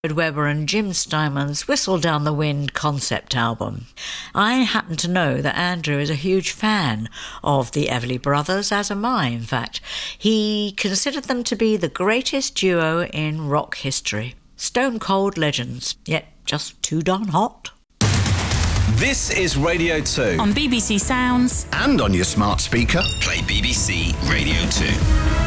Webber and Jim Steinman's Whistle Down the Wind concept album. I happen to know that Andrew is a huge fan of the Everly Brothers, as am I, in fact. He considered them to be the greatest duo in rock history. Stone cold legends, yet just too darn hot. This is Radio 2. On BBC Sounds. And on your smart speaker. Play BBC Radio 2.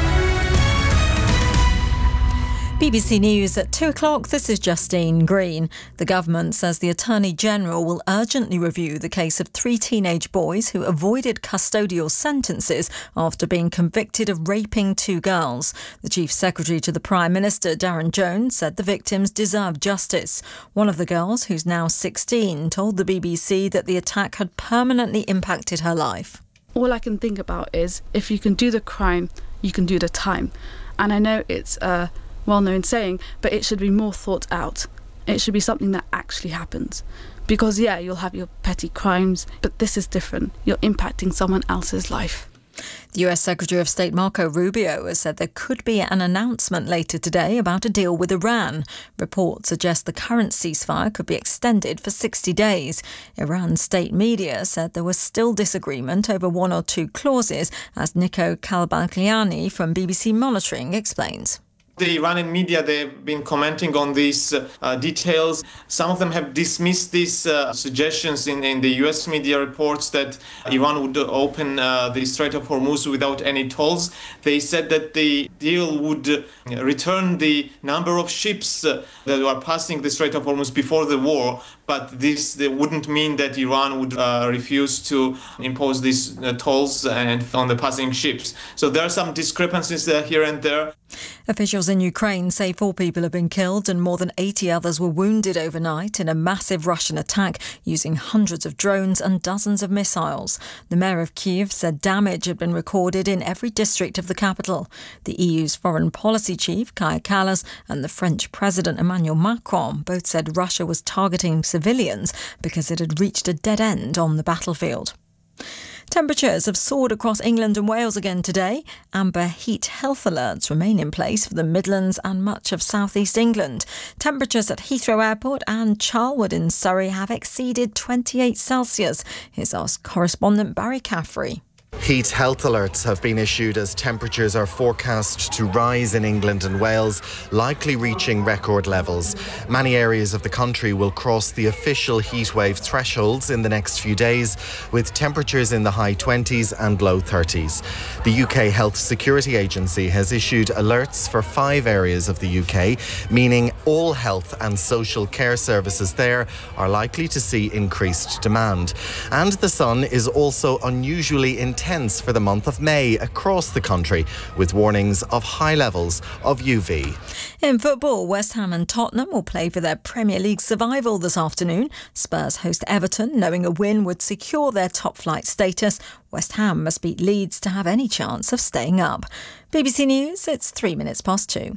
BBC News at 2 o'clock. This is Justine Green. The government says the Attorney-General will urgently review the case of 3 teenage boys who avoided custodial sentences after being convicted of raping 2 girls. The Chief Secretary to the Prime Minister, Darren Jones, said the victims deserve justice. One of the girls, who's now 16, told the BBC that the attack had permanently impacted her life. All I can think about is if you can do the crime, you can do the time. And I know it's a well-known saying, but it should be more thought out. It should be something that actually happens. Because, yeah, you'll have your petty crimes, but this is different. You're impacting someone else's life. The US Secretary of State Marco Rubio has said there could be an announcement later today about a deal with Iran. Reports suggest the current ceasefire could be extended for 60 days. Iran's state media said there was still disagreement over 1 or 2 clauses, as Nico Kalbakiani from BBC Monitoring explains. The Iranian media, they've been commenting on these details. Some of them have dismissed these suggestions in the US media reports that Iran would open the Strait of Hormuz without any tolls. They said that the deal would return the number of ships that were passing the Strait of Hormuz before the war, but this wouldn't mean that Iran would refuse to impose these tolls and on the passing ships. So there are some discrepancies here and there. Officials in Ukraine say 4 people have been killed and more than 80 others were wounded overnight in a massive Russian attack using hundreds of drones and dozens of missiles. The mayor of Kyiv said damage had been recorded in every district of the capital. The EU's foreign policy chief, Kaja Kallas, and the French President Emmanuel Macron both said Russia was targeting civilians because it had reached a dead end on the battlefield. Temperatures have soared across England and Wales again today. Amber heat health alerts remain in place for the Midlands and much of South East England. Temperatures at Heathrow Airport and Charlwood in Surrey have exceeded 28 Celsius. Here's our correspondent Barry Caffrey. Heat health alerts have been issued as temperatures are forecast to rise in England and Wales, likely reaching record levels. Many areas of the country will cross the official heatwave thresholds in the next few days, with temperatures in the high 20s and low 30s. The UK Health Security Agency has issued alerts for 5 areas of the UK, meaning all health and social care services there are likely to see increased demand. And the sun is also unusually intense for the month of May across the country, with warnings of high levels of UV. In football, West Ham and Tottenham will play for their Premier League survival this afternoon. Spurs host Everton, knowing a win would secure their top-flight status. West Ham must beat Leeds to have any chance of staying up. BBC News, it's 3 minutes past 2.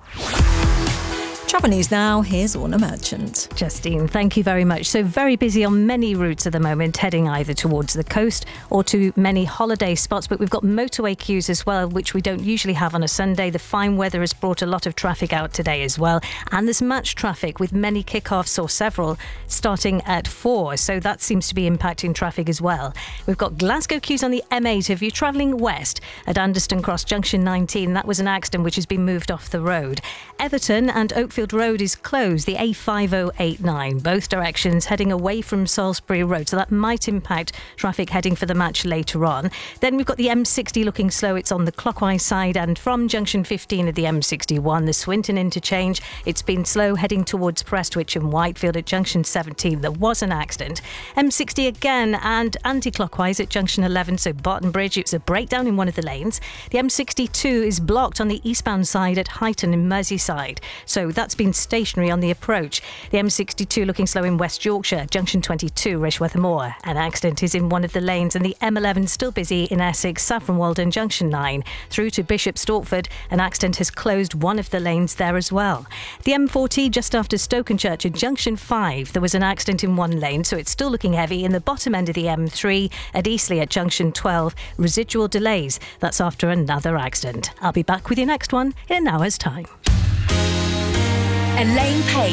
Travel news now, here's Orna Merchant. Justine, thank you very much. So very busy on many routes at the moment, heading either towards the coast or to many holiday spots. But we've got motorway queues as well, which we don't usually have on a Sunday. The fine weather has brought a lot of traffic out today as well. And there's match traffic with many kick-offs or several starting at 4. So that seems to be impacting traffic as well. We've got Glasgow queues on the M8 if you're travelling west at Anderston Cross Junction 19. That was an accident which has been moved off the road. Everton and Oakfield Road is closed, the A5089, both directions heading away from Salisbury Road, so that might impact traffic heading for the match later on. Then we've got the M60 looking slow, it's on the clockwise side, and from junction 15 of the M61, the Swinton interchange, it's been slow heading towards Prestwich and Whitefield at junction 17. There was an accident. M60 again and anti-clockwise at junction 11, so Barton Bridge, it's a breakdown in one of the lanes. The M62 is blocked on the eastbound side at Huyton in Merseyside, so that's been stationary on the approach. The M62 looking slow in West Yorkshire, junction 22, Rishworth Moor. An accident is in one of the lanes, and the M11 still busy in Essex, Saffron Walden, junction 9. Through to Bishop Stortford, an accident has closed one of the lanes there as well. The M40 just after Stokenchurch at junction 5, there was an accident in one lane, so it's still looking heavy in the bottom end of the M3 at Eastleigh at junction 12. Residual delays, that's after another accident. I'll be back with your next one in an hour's time. Elaine Page.